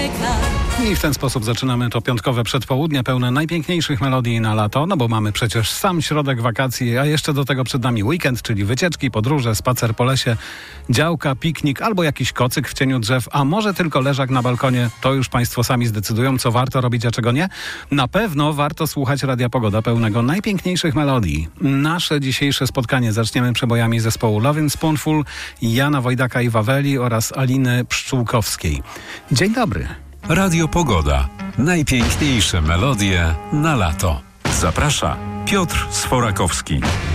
czeka. I w ten sposób zaczynamy to piątkowe przedpołudnie pełne najpiękniejszych melodii na lato, no bo mamy przecież sam środek wakacji, a jeszcze do tego przed nami weekend, czyli wycieczki, podróże, spacer po lesie, działka, piknik albo jakiś kocyk w cieniu drzew, a może tylko leżak na balkonie. To już Państwo sami zdecydują, co warto robić, a czego nie. Na pewno warto słuchać Radia Pogoda pełnego najpiękniejszych melodii. Nasze dzisiejsze spotkanie zaczniemy przebojami zespołu Lovin' Spoonful, Jana Wojdaka i Waweli oraz Aliny Pszczółkowskiej. Dzień dobry. Radio Pogoda. Najpiękniejsze melodie na lato. Zaprasza Piotr Sforakowski.